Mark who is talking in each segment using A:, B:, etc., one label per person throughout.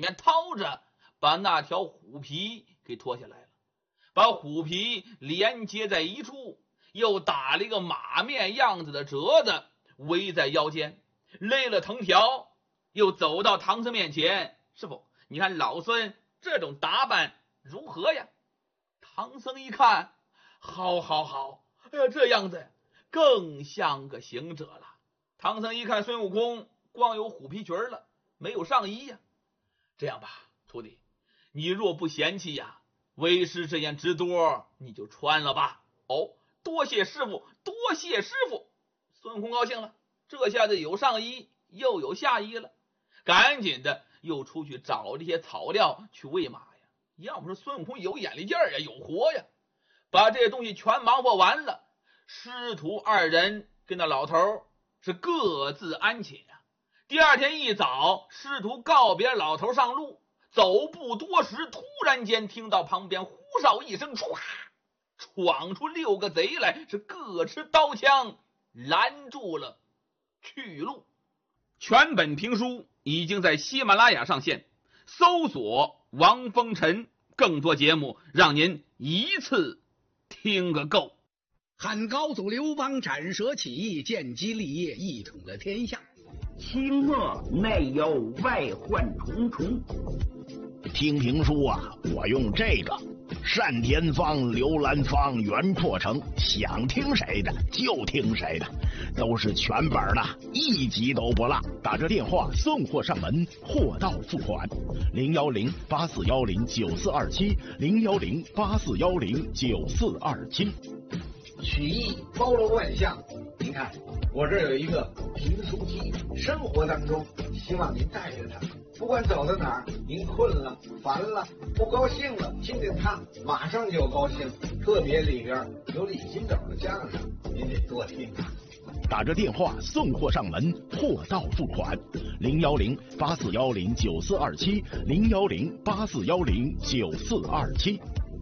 A: 面掏着，把那条虎皮给脱下来了，把虎皮连接在一处，又打了一个马面样子的折子围在腰间，勒了藤条，又走到唐僧面前：“师傅，你看老孙这种打扮如何呀？”唐僧一看，好，哎呀，这样子更像个行者了。唐僧一看孙悟空光有虎皮裙了，没有上衣呀。这样吧，徒弟，你若不嫌弃呀，为师这件直裰你就穿了吧。哦，多谢师傅，多谢师傅。孙悟空高兴了，这下子有上衣又有下衣了，赶紧的又出去找这些草料去喂马呀。要不说孙悟空有眼力劲儿呀，有活呀，把这些东西全忙活完了，师徒二人跟那老头是各自安寝啊。第二天一早，师徒告别老头上路，走不多时，突然间听到旁边呼哨一声，唰，闯出6个贼来，是各持刀枪拦住了去路。全本评书已经在喜马拉雅上线，搜索王风尘，更多节目让您一次听个够。
B: 汉高祖刘邦斩蛇起义，建基立业，一统了天下。
C: 清末内忧外患重重。听评书啊，我用这个单田芳、刘兰芳原破成，想听谁的就听谁的，都是全本的，一集都不落。打这电话送货上门，货到付款。010-8410-9427，010-8410-9427。
D: 曲艺包罗万象，您看我这有一个评书机，生活当中希望您带着它，不管走到哪儿，您困了、烦了、不高兴了，听见它马上就高兴。特别里边有李金斗的相声，您得多听啊。
C: 打着电话送货上门，货到付款。010-8410-9427，010-8410-9427。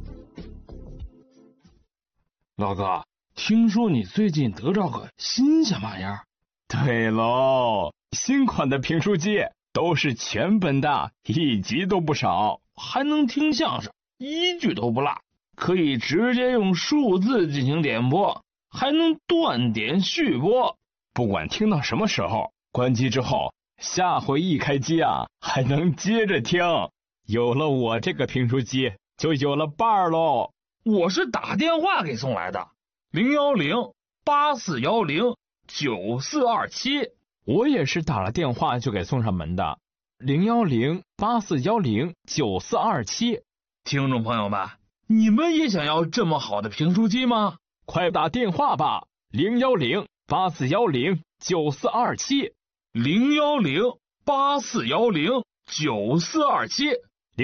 E: 老哥，听说你最近得着个新鲜玩意儿？
F: 对喽，新款的评书机都是全本的，一集都不少，
E: 还能听相声，一句都不落，可以直接用数字进行点播，还能断点续播。
F: 不管听到什么时候，关机之后，下回一开机啊，还能接着听。有了我这个评书机，就有了伴儿喽。
E: 我是打电话给送来的，010-8410-9427。
F: 我也是打了电话就给送上门的，010-8410-9427。
E: 听众朋友们，你们也想要这么好的评书机吗？
F: 快打电话吧，010-8410-9427。
E: 010-8410-9427。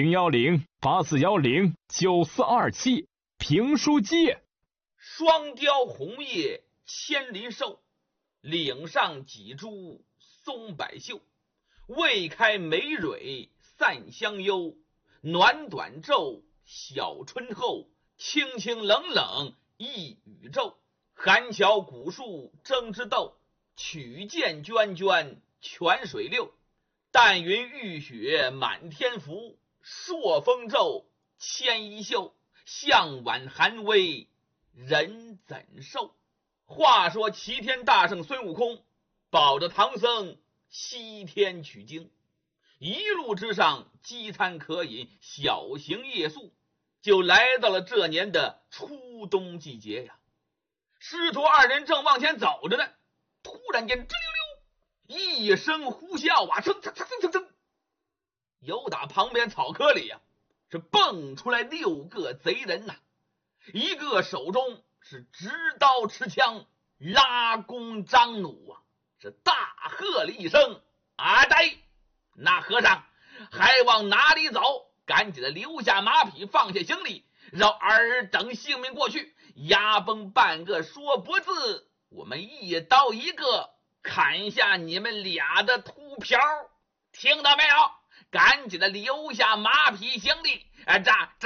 F: 010-8410-9427。评书机。
A: 双雕红叶千林瘦，岭上几株松柏秀。未开梅蕊散香幽，暖短昼小春后，清清冷冷一宇宙。寒桥古树争之斗，曲涧涓涓泉水流。淡云玉雪满天浮，朔风骤牵衣袖。向晚寒微人怎受？话说齐天大圣孙悟空保着唐僧西天取经，一路之上饥餐渴饮，小行夜宿，就来到了这年的初冬季节呀。师徒二人正往前走着呢，突然间吱溜溜一声呼啸啊，噌噌噌噌噌噌，由打旁边草棵里呀是蹦出来6个贼人呐，一个手中是执刀持枪，拉弓张弩啊，是大喝了一声：“阿呆！那和尚还往哪里走？赶紧的留下马匹，放下行李，让尔等性命过去。牙崩半个说不字，我们一刀一个砍下你们俩的秃瓢，听到没有？赶紧的留下马匹行李，扎！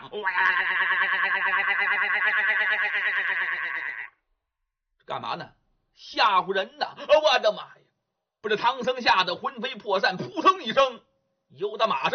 A: 干嘛呢？吓唬人呢！我的妈呀！不是唐僧吓得魂飞魄散，扑腾一声，由打马上